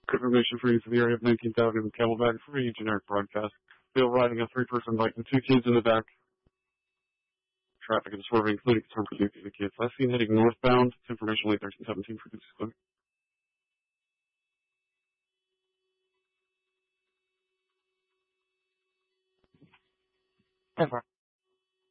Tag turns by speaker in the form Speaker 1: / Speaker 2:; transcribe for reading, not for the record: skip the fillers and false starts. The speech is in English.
Speaker 1: Information for you for the area of 19th Avenue and Camelback. Free generic broadcast. Bill riding a 3-person bike with 2 kids in the back. Traffic is swerving, including concern for the kids. Last seen heading northbound. Information late 1317 for Goods.
Speaker 2: Over.